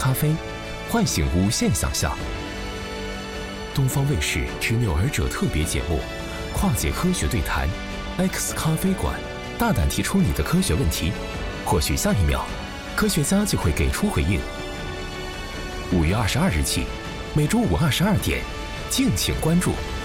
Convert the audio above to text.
咖啡，唤醒无限想象。东方卫视执拗儿者特别节目，跨界科学对谈 ，X 咖啡馆，大胆提出你的科学问题，或许下一秒，科学家就会给出回应。5月22日起，每周五22点，敬请关注。